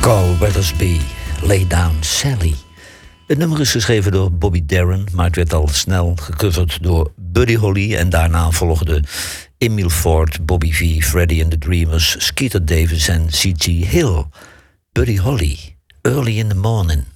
Carl Weathersby, Lay Down Sally. Het nummer is geschreven door Bobby Darin, maar het werd al snel gecoverd door Buddy Holly. En daarna volgden Emile Ford, Bobby V, Freddie and the Dreamers, Skeeter Davis en C.G. Hill. Buddy Holly, Early in the Morning.